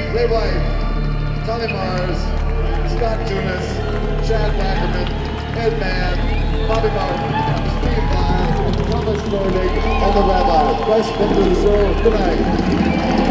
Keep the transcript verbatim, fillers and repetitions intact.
Ray White, Tommy Mars, Scott Tunis, Chad Wackerman, Ed Mann, Bobby Martin, Steve Lyle, Thomas Nordic, and the Rabbis. Bryce, welcome to the show. Good night.